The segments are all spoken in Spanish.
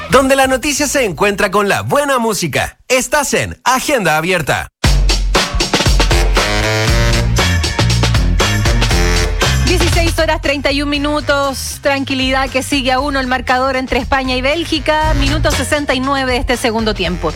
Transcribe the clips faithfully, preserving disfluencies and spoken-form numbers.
donde la noticia se encuentra con la buena música. Estás en Agenda Abierta. dieciséis horas treinta y un minutos, tranquilidad que sigue a uno el marcador entre España y Bélgica, minuto sesenta y nueve de este segundo tiempo.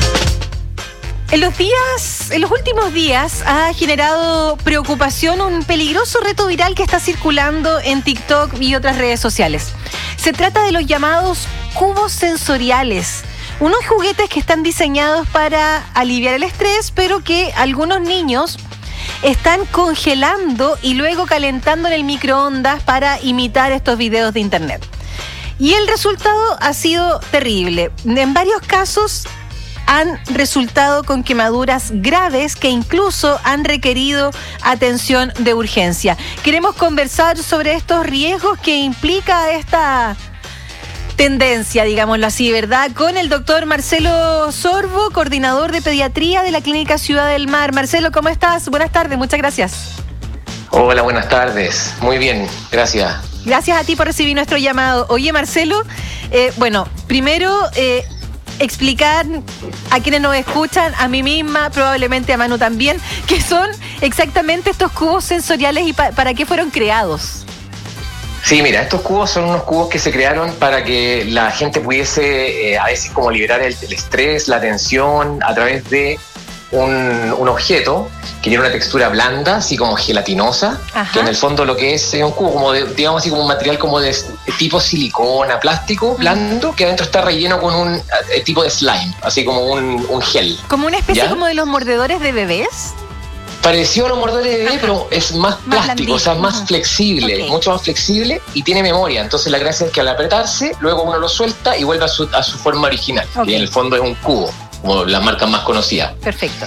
En los días, en los últimos días ha generado preocupación un peligroso reto viral que está circulando en TikTok y otras redes sociales. Se trata de los llamados cubos sensoriales, unos juguetes que están diseñados para aliviar el estrés, pero que algunos niños están congelando y luego calentando en el microondas para imitar estos videos de internet. Y el resultado ha sido terrible. En varios casos han resultado con quemaduras graves que incluso han requerido atención de urgencia. Queremos conversar sobre estos riesgos que implica esta tendencia, digámoslo así, ¿verdad? Con el doctor Marcelo Sorbo, coordinador de pediatría de la Clínica Ciudad del Mar. Marcelo, ¿cómo estás? Buenas tardes, muchas gracias. Hola, buenas tardes. Muy bien, gracias. Gracias a ti por recibir nuestro llamado. Oye, Marcelo, eh, bueno, primero eh, explicar a quienes nos escuchan, a mí misma, probablemente a Manu también, qué son exactamente estos cubos sensoriales y pa- para qué fueron creados. Sí, mira, estos cubos son unos cubos que se crearon para que la gente pudiese eh, a veces como liberar el, el estrés, la tensión a través de un, un objeto que tiene una textura blanda, así como gelatinosa. Ajá. Que en el fondo lo que es es un cubo como de, digamos así como un material como de, de tipo silicona, plástico, blando, que adentro está relleno con un eh, tipo de slime, así como un, un gel. Como una especie ¿Ya? como de los mordedores de bebés. Pareció a los mordedores de bebé, pero es más, más plástico, blandito. O sea, más uh-huh. flexible, okay. Mucho más flexible y tiene memoria. Entonces la gracia es que al apretarse, luego uno lo suelta y vuelve a su, a su forma original. Okay. Que en el fondo es un cubo, como las marcas más conocidas. Perfecto.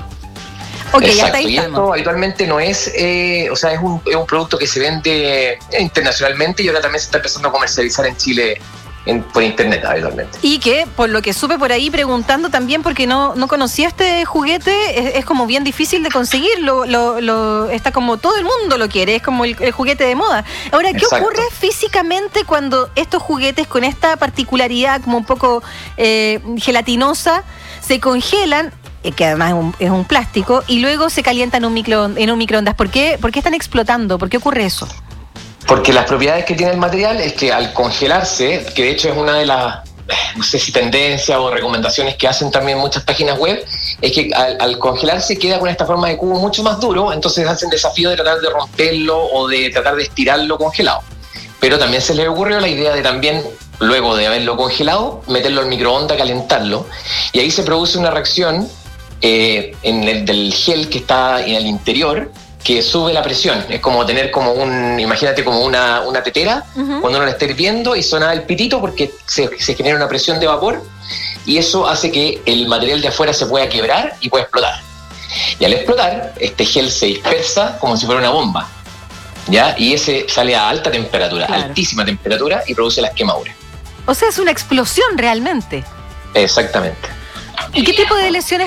Ok, exacto. Hasta ahí y estamos. Esto habitualmente no es, eh, o sea, es un, es un producto que se vende internacionalmente y ahora también se está empezando a comercializar en Chile. En, por internet habitualmente. Y que, por lo que supe por ahí preguntando también, porque no, no conocía este juguete, es, es como bien difícil de conseguir, lo, lo, lo, está como todo el mundo lo quiere, es como el, el juguete de moda. Ahora, ¿qué Exacto. ocurre físicamente cuando estos juguetes con esta particularidad como un poco eh, gelatinosa se congelan, eh, que además es un, es un plástico, y luego se calientan en un, micro, en un microondas? ¿Por qué, ¿Por qué están explotando? ¿Por qué ocurre eso? Porque las propiedades que tiene el material es que al congelarse, que de hecho es una de las, no sé si tendencias o recomendaciones que hacen también muchas páginas web, es que al, al congelarse queda con esta forma de cubo mucho más duro, entonces hacen desafío de tratar de romperlo o de tratar de estirarlo congelado. Pero también se les ocurrió la idea de también, luego de haberlo congelado, meterlo al microondas, calentarlo, y ahí se produce una reacción eh, en el del gel que está en el interior, que sube la presión. Es como tener como un, imagínate como una, una tetera, uh-huh. cuando uno la está hirviendo y suena el pitito porque se, se genera una presión de vapor y eso hace que el material de afuera se pueda quebrar y pueda explotar. Y al explotar, este gel se dispersa como si fuera una bomba, ¿ya? Y ese sale a alta temperatura, claro. altísima temperatura, y produce las quemaduras. O sea, es una explosión realmente. Exactamente. ¿Y qué tipo de lesiones